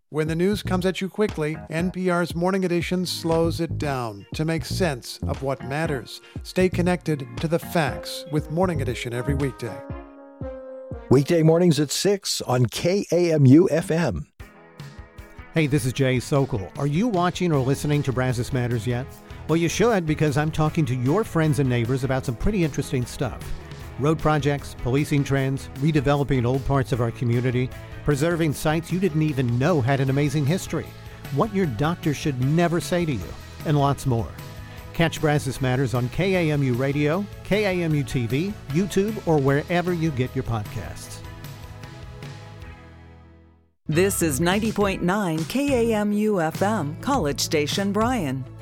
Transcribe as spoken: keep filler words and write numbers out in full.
When the news comes at you quickly, N P R's Morning Edition slows it down to make sense of what matters. Stay connected to the facts with Morning Edition every weekday. Weekday mornings at six on K A M U F M. Hey, this is Jay Sokol. Are you watching or listening to Brazos Matters yet? Well, you should, because I'm talking to your friends and neighbors about some pretty interesting stuff. Road projects, policing trends, redeveloping old parts of our community, preserving sites you didn't even know had an amazing history, what your doctor should never say to you, and lots more. Catch Brazos Matters on K A M U Radio, K A M U T V, YouTube, or wherever you get your podcasts. This is ninety point nine K A M U F M, College Station, Bryan.